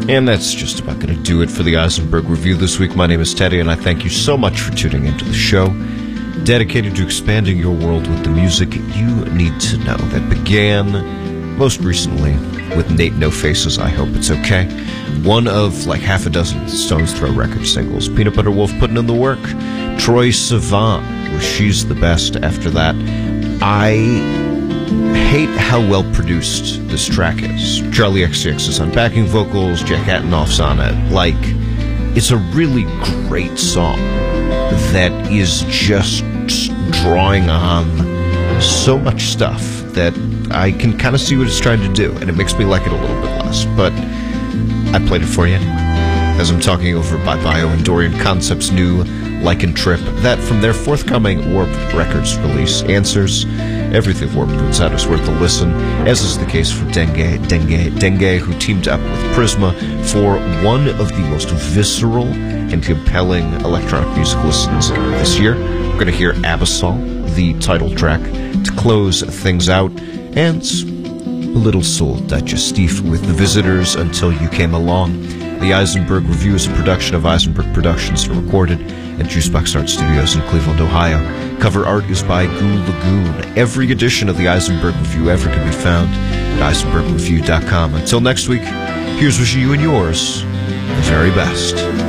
And that's just about going to do it for the Eisenberg Review this week. My name is Teddy, and I thank you so much for tuning into the show, dedicated to expanding your world with the music you need to know, that began most recently with Nate No Faces, I Hope It's Okay, one of like half a dozen Stones Throw record singles. Peanut Butter Wolf putting in the work. Troye Sivan with She's the Best after that. I hate how well produced this track is. Charlie XCX is on backing vocals, Jack Antonoff's on it. Like, it's a really great song that is just drawing on so much stuff that I can kind of see what it's trying to do, and it makes me like it a little bit less. But I played it for you as I'm talking over Bye Bio and Dorian Concepts' new Lycan Trip, that from their forthcoming Warp Records release, Answers. Everything Warp puts out is worth a listen, as is the case for Dengue, who teamed up with Prisma for one of the most visceral and compelling electronic music listens this year. We're going to hear Abyssal, the title track, to close things out, and a little soul digestif with The Visitors, Until You Came Along. The Eisenberg Review is a production of Eisenberg Productions and recorded at Juicebox Art Studios in Cleveland, Ohio. Cover art is by Goo Lagoon. Every edition of the Eisenberg Review ever can be found at eisenbergreview.com. Until next week, here's wishing you and yours the very best.